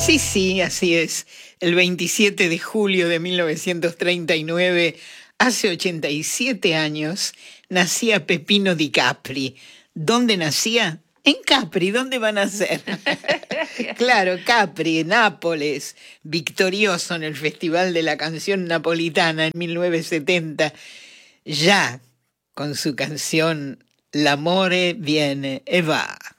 Sí, sí, así es. El 27 de julio de 1939, hace 87 años, nacía Peppino Di Capri. ¿Dónde nacía? En Capri, ¿dónde van a nacer? Claro, Capri, Nápoles, victorioso en el Festival de la Canción Napolitana en 1970, ya con su canción L'amore viene e va.